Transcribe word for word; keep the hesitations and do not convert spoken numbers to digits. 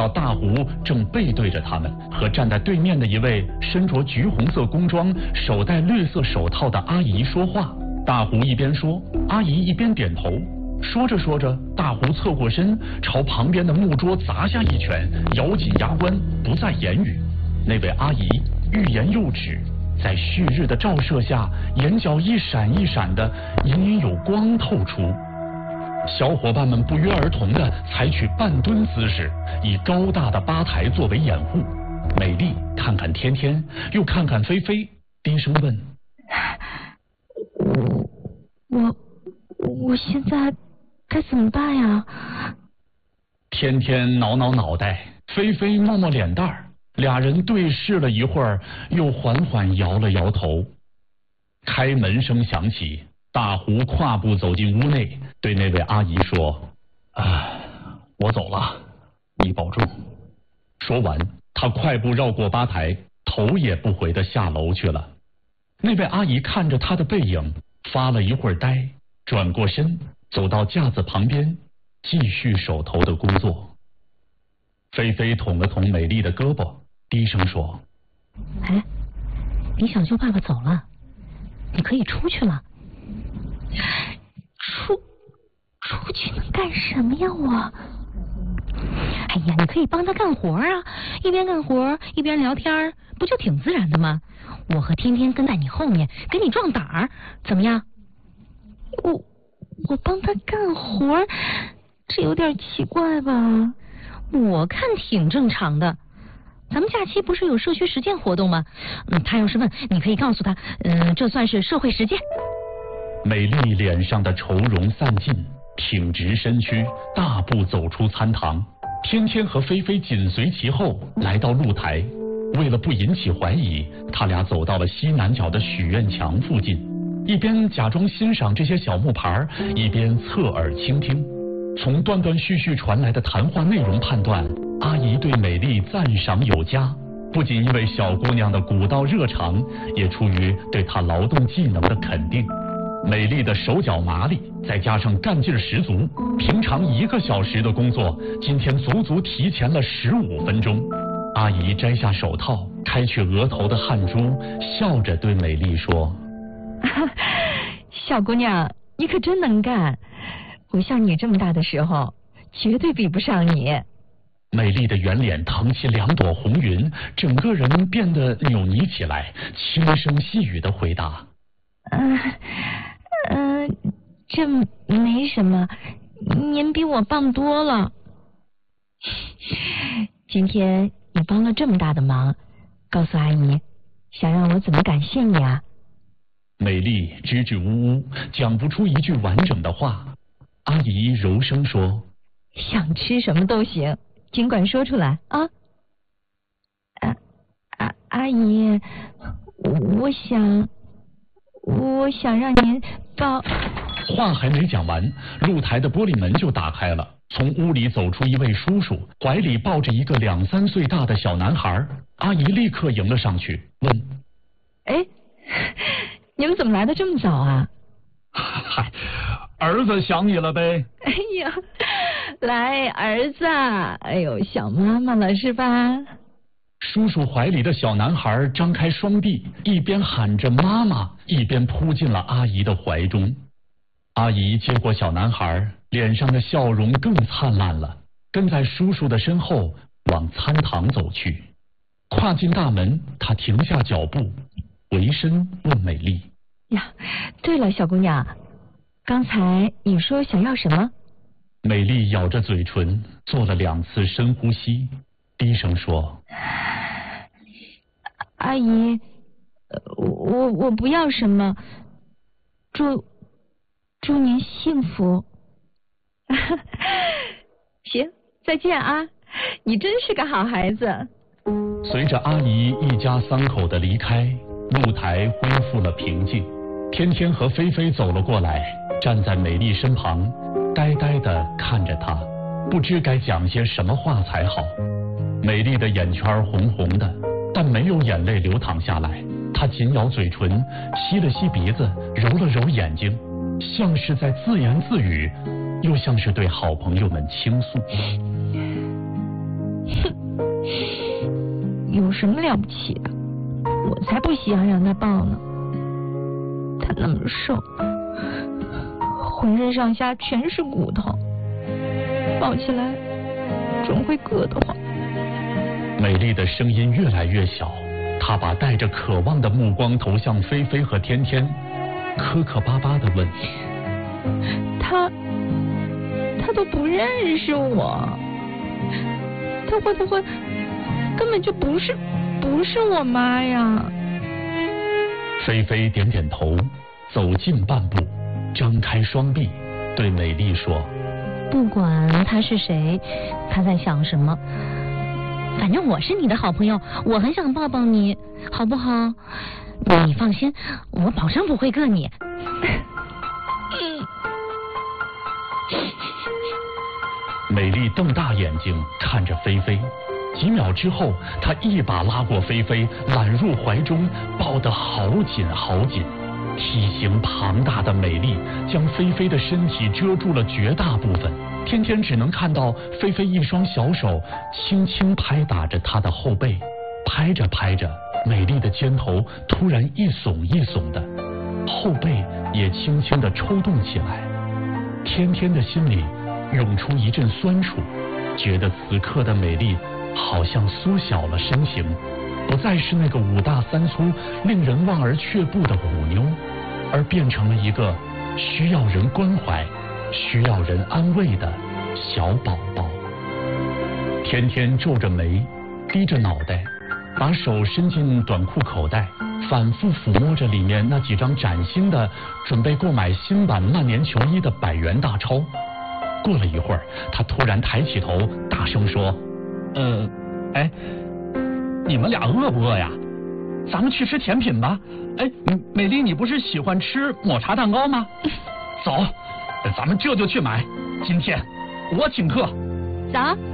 到大胡正背对着他们，和站在对面的一位身着橘红色工装、手戴绿色手套的阿姨说话。大胡一边说，阿姨一边点头。说着说着，大胡侧过身，朝旁边的木桌砸下一拳，咬紧牙关，不再言语。那位阿姨欲言又止，在旭日的照射下，眼角一闪一闪的，隐隐有光透出。小伙伴们不约而同地采取半蹲姿势，以高大的吧台作为掩护。美丽看看天天，又看看菲菲，低声问： 我我现在该怎么办呀？ 天天挠挠脑袋，菲菲摸摸脸蛋儿，俩人对视了一会儿，又缓缓摇了摇头。开门声响起，大胡跨步走进屋内，对那位阿姨说：啊，我走了，你保重。说完，他快步绕过吧台，头也不回地下楼去了。那位阿姨看着他的背影，发了一会儿呆，转过身，走到架子旁边，继续手头的工作。菲菲捅了捅美丽的胳膊，低声说： 哎，你小舅爸爸走了，你可以出去了。出出去能干什么呀我？哎呀，你可以帮他干活啊，一边干活一边聊天，不就挺自然的吗？我和天天跟在你后面，给你壮胆儿，怎么样？我我帮他干活，这有点奇怪吧？我看挺正常的。咱们假期不是有社区实践活动吗？嗯，他要是问，你可以告诉他，嗯，这算是社会实践。 美丽脸上的愁容散尽，挺直身躯，大步走出餐堂。天天和菲菲紧随其后，来到露台。为了不引起怀疑，他俩走到了西南角的许愿墙附近，一边假装欣赏这些小木牌，一边侧耳倾听。从断断续续传来的谈话内容判断，阿姨对美丽赞赏有加，不仅因为小姑娘的古道热肠，也出于对她劳动技能的肯定。美丽的手脚麻利，再加上干劲十足，平常一个小时的工作，今天足足提前了十五分钟。阿姨摘下手套，开去额头的汗珠，笑着对美丽说： 小姑娘，你可真能干，我像你这么大的时候，绝对比不上你。 美丽的圆脸腾起两朵红云，整个人变得扭捏起来，轻声细语地回答： 嗯、呃、嗯、呃，这没什么，您比我棒多了。今天你帮了这么大的忙，告诉阿姨，想让我怎么感谢你啊？ 美丽支支吾吾，讲不出一句完整的话。阿姨柔声说： 想吃什么都行，尽管说出来啊。啊啊，阿姨，我想我想让您抱。 话还没讲完，露台的玻璃门就打开了，从屋里走出一位叔叔，怀里抱着一个两三岁大的小男孩。阿姨立刻迎了上去，问： 哎，你们怎么来的这么早啊？ 嗨，儿子想你了呗。 哎呀，来儿子，哎呦，想妈妈了是吧？ 叔叔怀里的小男孩张开双臂，一边喊着妈妈，一边扑进了阿姨的怀中。阿姨接过小男孩，脸上的笑容更灿烂了，跟在叔叔的身后往餐堂走去。跨进大门，她停下脚步，回身问美丽： 呀，对了，小姑娘，刚才你说想要什么？ 美丽咬着嘴唇，做了两次深呼吸，低声说： 阿姨，我我不要什么，祝祝您幸福。行，再见啊，你真是个好孩子。 随着阿姨一家三口的离开，露台恢复了平静。天天和菲菲走了过来，站在美丽身旁，呆呆地看着她，不知该讲些什么话才好。美丽的眼圈红红的，但没有眼泪流淌下来。她紧咬嘴唇，吸了吸鼻子，揉了揉眼睛，像是在自言自语，又像是对好朋友们倾诉。 什么了不起的？我才不喜欢让他抱呢。他那么瘦，浑身上下全是骨头，抱起来总会硌得慌。 美丽的声音越来越小，她把带着渴望的目光投向菲菲和天天，磕磕巴巴地问： 他他都不认识我，他会不会根本就不是不是我妈呀？ 菲菲点点头，走近半步，张开双臂，对美丽说： 不管他是谁，他在想什么，反正我是你的好朋友，我很想抱抱你，好不好？你放心，我保证不会硌你。 美丽瞪大眼睛看着菲菲，几秒之后，她一把拉过菲菲，揽入怀中，抱得好紧好紧。体型庞大的美丽将菲菲的身体遮住了绝大部分，天天只能看到菲菲一双小手轻轻拍打着她的后背，拍着拍着，美丽的肩头突然一耸一耸的，后背也轻轻地抽动起来。天天的心里涌出一阵酸楚，觉得此刻的美丽好像缩小了身形，不再是那个五大三粗令人望而却步的虎妞，而变成了一个需要人关怀需要人安慰的小宝宝。天天皱着眉，低着脑袋，把手伸进短裤口袋，反复抚摸着里面那几张崭新的准备购买新版曼联球衣的百元大钞。过了一会儿，他突然抬起头大声说：呃哎你们俩饿不饿呀？咱们去吃甜品吧。哎，美丽，你不是喜欢吃抹茶蛋糕吗？走，咱们这就去买，今天我请客。 走。